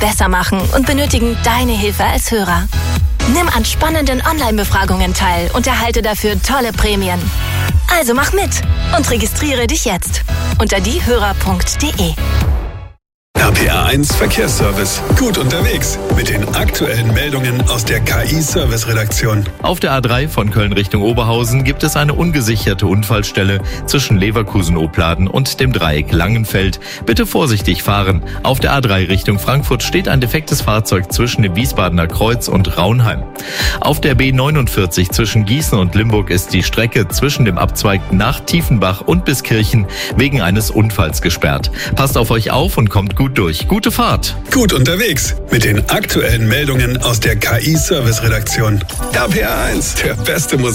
besser machen und benötigen deine Hilfe als Hörer. Nimm an spannenden Online-Befragungen teil und erhalte dafür tolle Prämien. Also mach mit und registriere dich jetzt unter diehörer.de. RPR1 Verkehrsservice. Gut unterwegs mit den aktuellen Meldungen aus der KI-Service-Redaktion. Auf der A3 von Köln Richtung Oberhausen gibt es eine ungesicherte Unfallstelle zwischen Leverkusen-Opladen und dem Dreieck Langenfeld. Bitte vorsichtig fahren. Auf der A3 Richtung Frankfurt steht ein defektes Fahrzeug zwischen dem Wiesbadener Kreuz und Raunheim. Auf der B49 zwischen Gießen und Limburg ist die Strecke zwischen dem Abzweig nach Tiefenbach und Biskirchen wegen eines Unfalls gesperrt. Passt auf euch auf und kommt gut durch. Gute Fahrt. Gut unterwegs mit den aktuellen Meldungen aus der KI-Service-Redaktion. RPR1, der beste Musik.